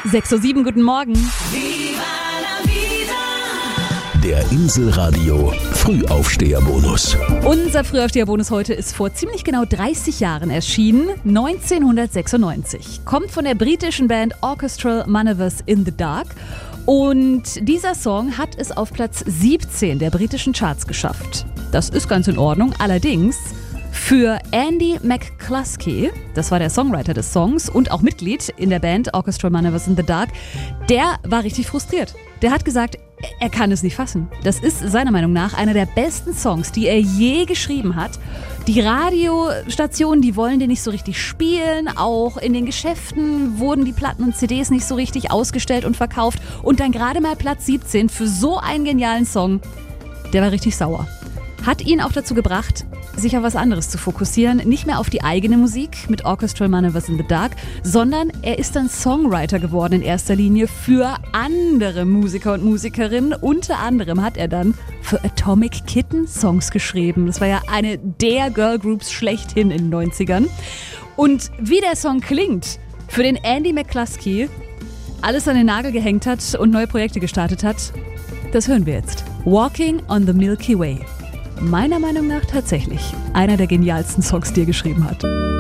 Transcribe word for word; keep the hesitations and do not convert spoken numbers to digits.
sechs Uhr sieben, guten Morgen. Der Inselradio Frühaufsteherbonus. Unser Frühaufsteherbonus heute ist vor ziemlich genau dreißig Jahren erschienen, neunzehnhundertsechsundneunzig. Kommt von der britischen Band Orchestral Manoeuvres in the Dark. Und dieser Song hat es auf Platz siebzehn der britischen Charts geschafft. Das ist ganz in Ordnung, allerdings für Andy McCluskey, das war der Songwriter des Songs und auch Mitglied in der Band Orchestral Manoeuvres in the Dark, der war richtig frustriert. Der hat gesagt, er kann es nicht fassen. Das ist seiner Meinung nach einer der besten Songs, die er je geschrieben hat. Die Radiostationen, die wollen den nicht so richtig spielen. Auch in den Geschäften wurden die Platten und C Ds nicht so richtig ausgestellt und verkauft. Und dann gerade mal Platz siebzehn für so einen genialen Song. Der war richtig sauer. Hat ihn auch dazu gebracht, sich auf was anderes zu fokussieren. Nicht mehr auf die eigene Musik mit Orchestral Manoeuvres in the Dark, sondern er ist dann Songwriter geworden in erster Linie für andere Musiker und Musikerinnen. Unter anderem hat er dann für Atomic Kitten Songs geschrieben. Das war ja eine der Girlgroups schlechthin in den neunzigern. Und wie der Song klingt, für den Andy McCluskey alles an den Nagel gehängt hat und neue Projekte gestartet hat, das hören wir jetzt. Walking on the Milky Way. Meiner Meinung nach tatsächlich einer der genialsten Songs, die er geschrieben hat.